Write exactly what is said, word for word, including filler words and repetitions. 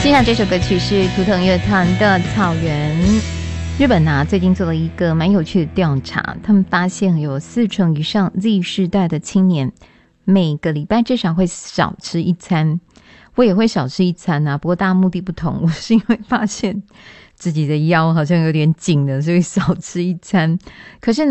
接下来这首歌曲是图腾乐团的《草原》。日本啊，最近做了一个蛮有趣的调查，他们发现有四成以上 Z 世代的青年每个礼拜至少会少吃一餐。我也会少吃一餐啊，不过大家目的不同。我是因为发现自己的腰好像有点紧了，所以少吃一餐。可是